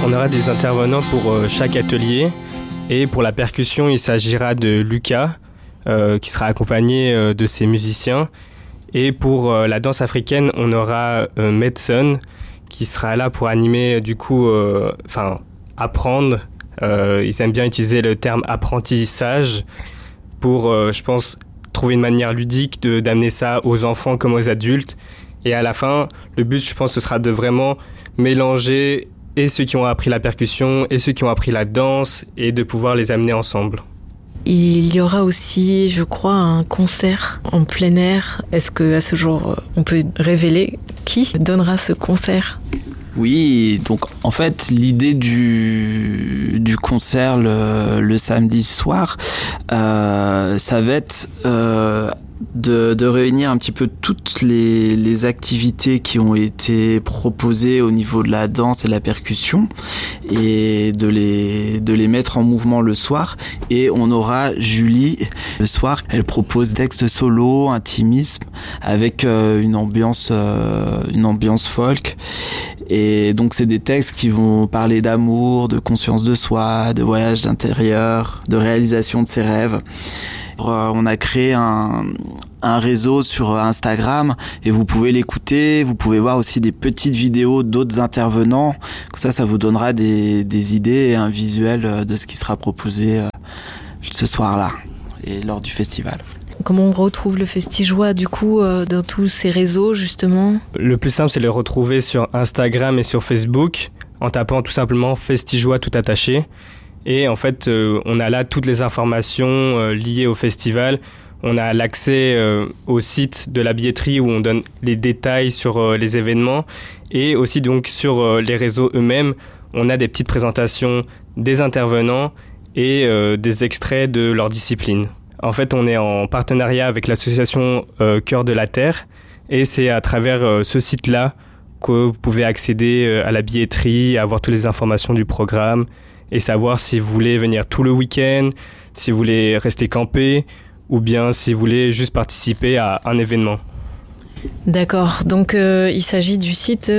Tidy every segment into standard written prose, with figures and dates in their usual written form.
On aura des intervenants pour chaque atelier. Et pour la percussion, il s'agira de Lucas, qui sera accompagné de ses musiciens. Et pour la danse africaine, on aura Medson, qui sera là pour animer, apprendre. Ils aiment bien utiliser le terme apprentissage pour, je pense, trouver une manière ludique d'amener ça aux enfants comme aux adultes. Et à la fin, le but, je pense, ce sera de vraiment mélanger et ceux qui ont appris la percussion et ceux qui ont appris la danse et de pouvoir les amener ensemble. Il y aura aussi, je crois, un concert en plein air. Est-ce qu'à ce jour, on peut révéler qui donnera ce concert ? Oui, donc en fait, l'idée du concert le samedi soir, ça va être de réunir un petit peu toutes les activités qui ont été proposées au niveau de la danse et de la percussion et de les mettre en mouvement le soir. Et on aura Julie le soir, elle propose textes solo, intimisme avec une ambiance folk. Et donc c'est des textes qui vont parler d'amour, de conscience de soi, de voyage d'intérieur, de réalisation de ses rêves. On a créé un réseau sur Instagram et vous pouvez l'écouter, vous pouvez voir aussi des petites vidéos d'autres intervenants. Comme ça vous donnera des idées et un visuel de ce qui sera proposé ce soir-là et lors du festival. Comment on retrouve le Festijoie du coup dans tous ces réseaux justement ? Le plus simple, c'est de le retrouver sur Instagram et sur Facebook en tapant tout simplement Festijoie tout attaché. Et en fait, on a là toutes les informations liées au festival. On a l'accès au site de la billetterie où on donne les détails sur les événements. Et aussi donc sur les réseaux eux-mêmes, on a des petites présentations des intervenants et des extraits de leur discipline. En fait, on est en partenariat avec l'association Cœur de la Terre. Et c'est à travers ce site-là que vous pouvez accéder à la billetterie, avoir toutes les informations du programme et savoir si vous voulez venir tout le week-end, si vous voulez rester camper ou bien si vous voulez juste participer à un événement. D'accord, donc il s'agit du site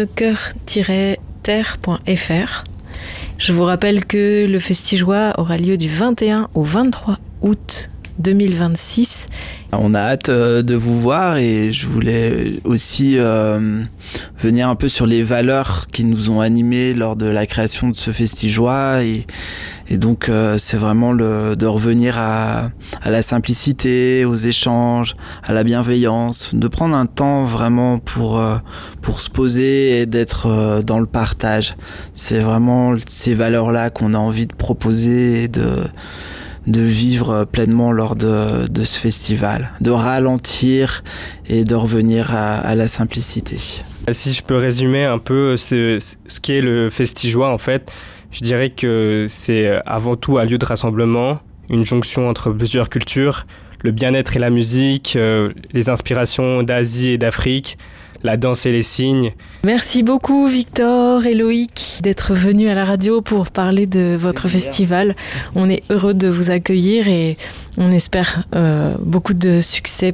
cœur-terre.fr. Je vous rappelle que le Festijoie aura lieu du 21 au 23 août 2026. On a hâte de vous voir et je voulais aussi venir un peu sur les valeurs qui nous ont animés lors de la création de ce Festijoie et donc c'est vraiment de revenir à la simplicité, aux échanges, à la bienveillance, de prendre un temps vraiment pour se poser et d'être dans le partage. C'est vraiment ces valeurs-là qu'on a envie de proposer et de vivre pleinement lors de ce festival, de ralentir et de revenir à la simplicité. Si je peux résumer un peu ce qu'est le Festijoie, en fait, je dirais que c'est avant tout un lieu de rassemblement, une jonction entre plusieurs cultures, le bien-être et la musique, les inspirations d'Asie et d'Afrique, la danse et les signes. Merci beaucoup Victor et Loïc d'être venus à la radio pour parler de votre festival. On est heureux de vous accueillir et on espère beaucoup de succès